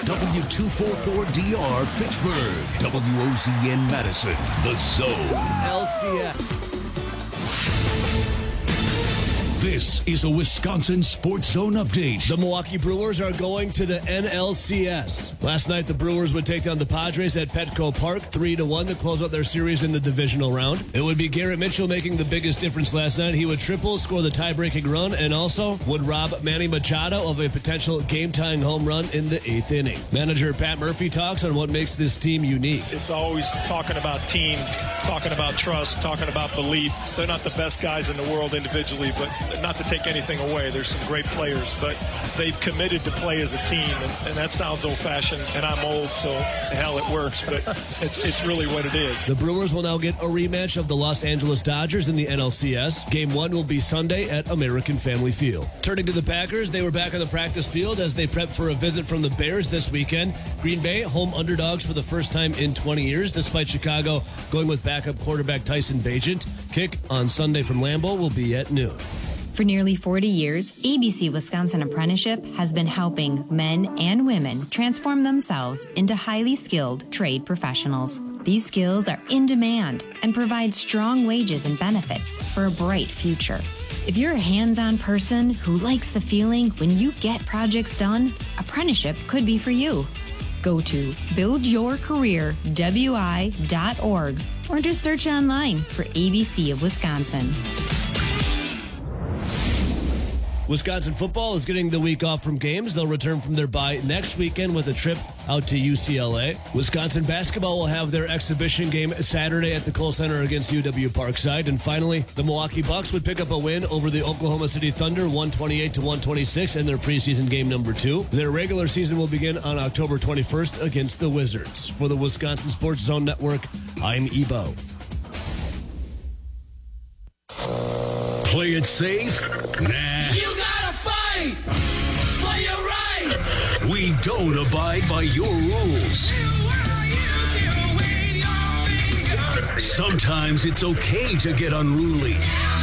W244DR Fitchburg, WOZN Madison, The Zone. LCS. This is a Wisconsin Sports Zone update. The Milwaukee Brewers are going to the NLCS. Last night, the Brewers would take down the Padres at Petco Park 3-1 to close out their series in the divisional round. It would be Garrett Mitchell making the biggest difference last night. He would triple, score the tie-breaking run, and also would rob Manny Machado of a potential game-tying home run in the 8th inning. Manager Pat Murphy talks on what makes this team unique. It's always talking about team, talking about trust, talking about belief. They're not the best guys in the world individually, but not to take anything away. There's some great players, but they've committed to play as a team, and that sounds old-fashioned, and I'm old, so hell, it works, but it's really what it is. The Brewers will now get a rematch of the Los Angeles Dodgers in the NLCS. Game 1 will be Sunday at American Family Field. Turning to the Packers, they were back on the practice field as they prep for a visit from the Bears this weekend. Green Bay, home underdogs for the first time in 20 years, despite Chicago going with backup quarterback Tyson Bagent. Kick on Sunday from Lambeau will be at noon. For nearly 40 years, ABC Wisconsin Apprenticeship has been helping men and women transform themselves into highly skilled trade professionals. These skills are in demand and provide strong wages and benefits for a bright future. If you're a hands-on person who likes the feeling when you get projects done, apprenticeship could be for you. Go to buildyourcareerwi.org or just search online for ABC of Wisconsin. Wisconsin football is getting the week off from games. They'll return from their bye next weekend with a trip out to UCLA. Wisconsin basketball will have their exhibition game Saturday at the Kohl Center against UW Parkside. And finally, the Milwaukee Bucks would pick up a win over the Oklahoma City Thunder 128-126 in their preseason game number 2. Their regular season will begin on October 21st against the Wizards. For the Wisconsin Sports Zone Network, I'm Ebo. Play it safe? Nah. You gotta fight for your right. We don't abide by your rules. Sometimes it's okay to get unruly.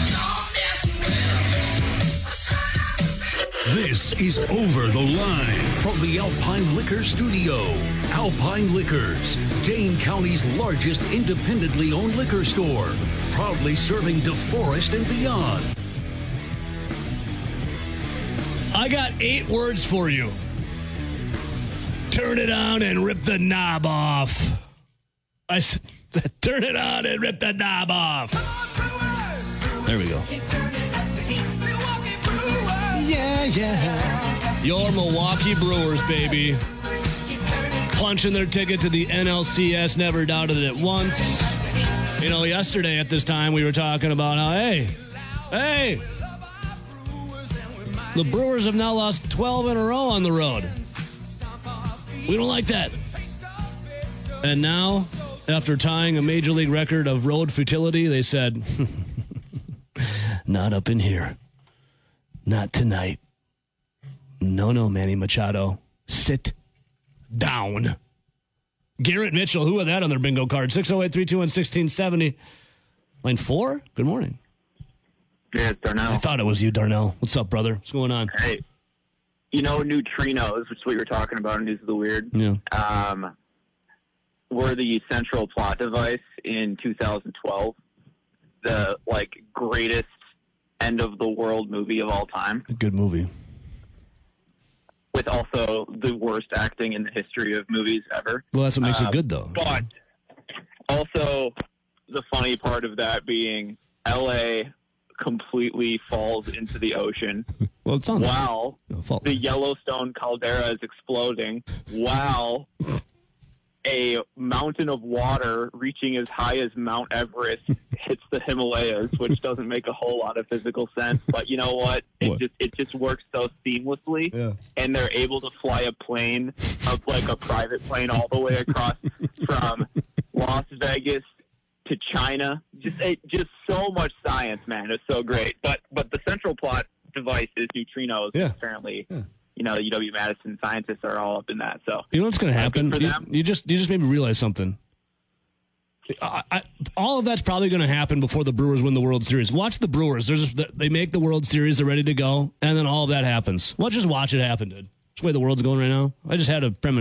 This is Over the Line from the Alpine Liquor Studio. Alpine Liquors, Dane County's largest independently owned liquor store. Proudly serving DeForest and beyond. I got 8 words for you. Turn it on and rip the knob off. Turn it on and rip the knob off. There we go. Yeah. Your Milwaukee Brewers, baby. Punching their ticket to the NLCS, never doubted it once. You know, yesterday at this time, we were talking about how, hey, the Brewers have now lost 12 in a row on the road. We don't like that. And now, after tying a major league record of road futility, they said, not up in here. Not tonight. No, Manny Machado. Sit down. Garrett Mitchell, who had that on their bingo card? 608-321-1670. Line 4? Good morning. Yeah, it's Darnell. I thought it was you, Darnell. What's up, brother? What's going on? Hey, you know neutrinos, which is what you were talking about in News of the Weird, were the central plot device in 2012. The, greatest end-of-the-world movie of all time. A good movie. With also the worst acting in the history of movies ever. Well, that's what makes it good, though. But also, the funny part of that being L.A. completely falls into the ocean well, it's on while the Yellowstone caldera is exploding, while a mountain of water reaching as high as Mount Everest hits the Himalayas, which doesn't make a whole lot of physical sense. But you know what? It just works so seamlessly, and they're able to fly a plane, a private plane, all the way across from Las Vegas to China. Just so much science, man. It's so great. But the central plot device is neutrinos. Apparently. Yeah. You know, the UW-Madison scientists are all up in that. So you know what's going to happen? You just made me realize something. All of that's probably going to happen before the Brewers win the World Series. Watch the Brewers. They make the World Series. They're ready to go. And then all of that happens. Just watch it happen, dude. That's the way the world's going right now. I just had a premonition.